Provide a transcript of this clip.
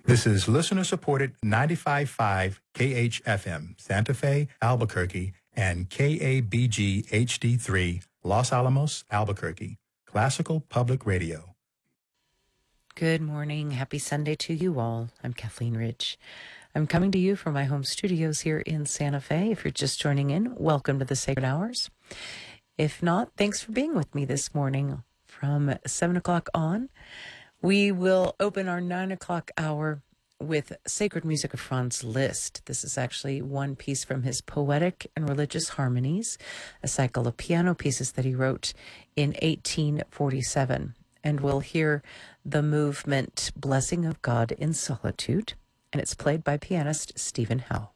This is listener-supported 95.5 KHFM, Santa Fe, Albuquerque, and KABG HD3, Los Alamos, Albuquerque. Classical Public Radio. Good morning. Happy Sunday to you all. I'm Kathleen Ridge. I'm coming to you from my home studios here in Santa Fe. If you're just joining in, welcome to the Sacred Hours. If not, thanks for being with me this morning from 7 o'clock on. We will open our 9 o'clock hour with Sacred Music of Franz Liszt. This is actually one piece from his Poetic and Religious Harmonies, a cycle of piano pieces that he wrote in 1847. And we'll hear the movement Blessing of God in Solitude, and it's played by pianist Stephen Howe.